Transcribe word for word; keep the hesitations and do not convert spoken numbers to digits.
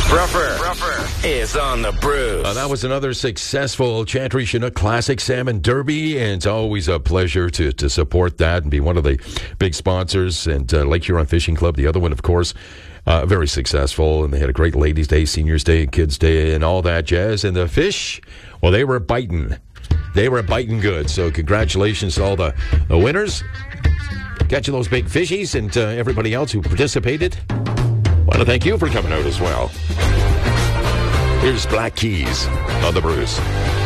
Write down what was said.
Bruffer, Bruffer is on the Brews. Uh, that was another successful Chantry Chinook Classic Salmon Derby, and it's always a pleasure to, to support that and be one of the big sponsors. And uh, Lake Huron Fishing Club, the other one, of course, uh, very successful. And they had a great Ladies' Day, Seniors' Day, Kids' Day, and all that jazz. And the fish, well, they were biting. They were biting good. So congratulations to all the, the winners. Catching those big fishies, and uh, everybody else who participated. Want to thank you for coming out as well. Here's Black Keys on the Brews.